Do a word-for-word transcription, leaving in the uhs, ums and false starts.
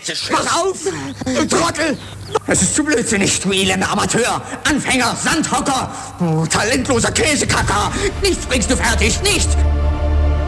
heute Schluss. Mach auf, du Trottel! Es ist zu blödsinnig, du elender Amateur, Anfänger, Sandhocker, du talentloser Käsekacker. Nichts bringst du fertig, nicht!